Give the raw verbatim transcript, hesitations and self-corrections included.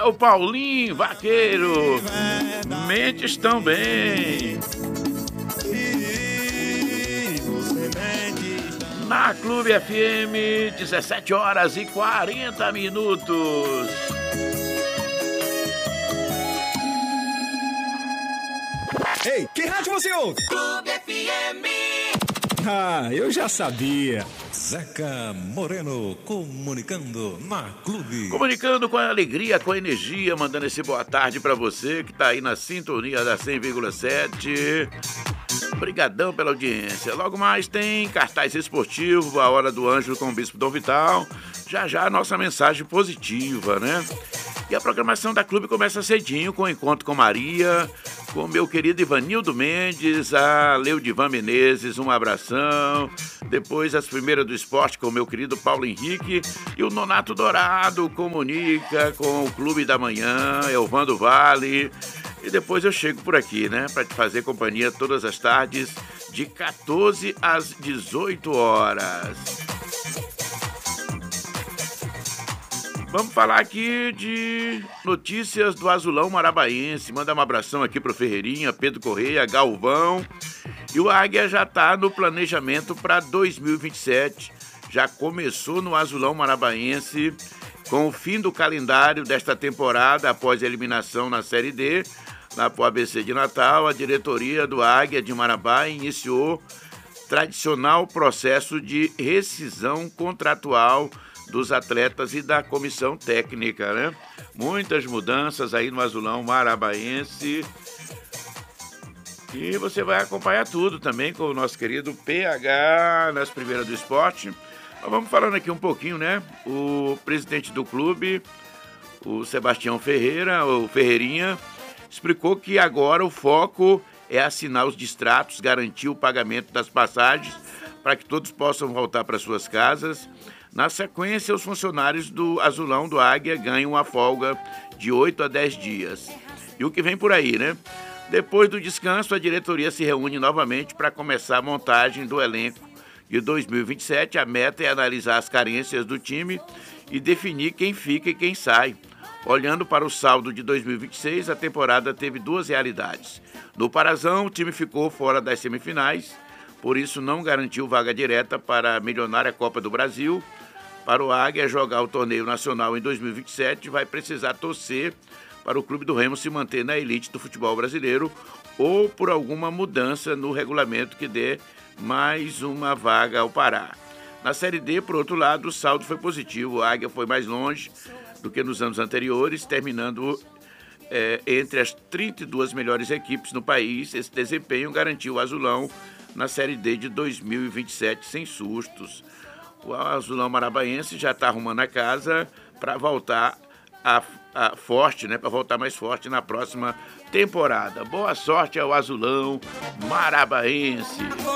o Paulinho Vaqueiro. Mentes também. Na Clube F M, dezessete horas e quarenta minutos. Ei, que rádio você ouve? Clube F M. Ah, eu já sabia. Zeca Moreno, comunicando na Clube. Comunicando com alegria, com energia, mandando esse boa tarde pra você que tá aí na sintonia da cem vírgula sete. Obrigadão pela audiência. Logo mais tem cartaz esportivo, a Hora do Ângelo com o Bispo Dom Vital. Já já a nossa mensagem positiva, né? E a programação da Clube começa cedinho com o Encontro com Maria, com o meu querido Ivanildo Mendes, a Leudivan Menezes, um abração. Depois as primeiras do esporte com o meu querido Paulo Henrique. E o Nonato Dourado comunica com o Clube da Manhã, Elvando Vale. E depois eu chego por aqui, né, para te fazer companhia todas as tardes, de quatorze às dezoito horas. Vamos falar aqui de notícias do Azulão Marabaense. Manda um abração aqui pro Ferreirinha, Pedro Correia, Galvão. E o Águia já está no planejamento para dois mil e vinte e sete. Já começou no Azulão Marabaense com o fim do calendário desta temporada após a eliminação na Série D. Lá pro A B C de Natal, a diretoria do Águia de Marabá iniciou tradicional processo de rescisão contratual dos atletas e da comissão técnica, né? Muitas mudanças aí no Azulão Marabaense. E você vai acompanhar tudo também com o nosso querido P H nas primeiras do esporte. Mas vamos falando aqui um pouquinho, né? O presidente do clube, o Sebastião Ferreira, o Ferreirinha, explicou que agora o foco é assinar os distratos, garantir o pagamento das passagens para que todos possam voltar para suas casas. Na sequência, os funcionários do Azulão do Águia ganham uma folga de oito a dez dias. E o que vem por aí, né? Depois do descanso, a diretoria se reúne novamente para começar a montagem do elenco de dois mil e vinte e sete. A meta é analisar as carências do time e definir quem fica e quem sai. Olhando para o saldo de dois mil e vinte e seis, a temporada teve duas realidades. No Parazão, o time ficou fora das semifinais, por isso não garantiu vaga direta para a milionária Copa do Brasil. Para o Águia jogar o torneio nacional em dois mil e vinte e sete, vai precisar torcer para o Clube do Remo se manter na elite do futebol brasileiro ou por alguma mudança no regulamento que dê mais uma vaga ao Pará. Na Série D, por outro lado, o saldo foi positivo. O Águia foi mais longe do que nos anos anteriores, terminando é, entre as trinta e duas melhores equipes no país. Esse desempenho garantiu o Azulão na Série D de dois mil e vinte e sete sem sustos. O Azulão Marabaense já está arrumando a casa para voltar a, a forte, né? Para voltar mais forte na próxima temporada. Boa sorte ao Azulão Marabaense.